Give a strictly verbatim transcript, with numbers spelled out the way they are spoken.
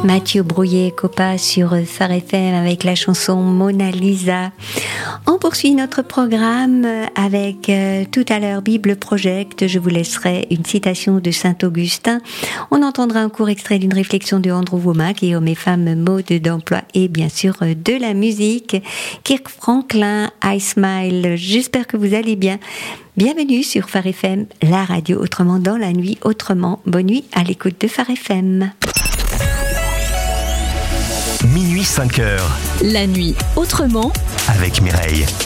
Mathieu Brouillet-Copa sur Phare F M avec la chanson Mona Lisa. On poursuit notre programme avec euh, tout à l'heure Bible Project. Je vous laisserai une citation de Saint Augustin. On entendra un court extrait d'une réflexion de Andrew Womack et Hommes et femmes, mode d'emploi et bien sûr de la musique. Kirk Franklin, I Smile. J'espère que vous allez bien. Bienvenue sur Phare F M, la radio autrement dans la nuit, autrement. Bonne nuit à l'écoute de Phare F M. Minuit cinq heures. La nuit autrement avec Mireille.